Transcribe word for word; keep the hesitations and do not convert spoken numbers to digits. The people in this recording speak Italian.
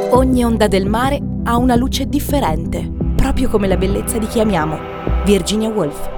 Ogni onda del mare ha una luce differente, proprio come la bellezza di chi amiamo. Virginia Woolf.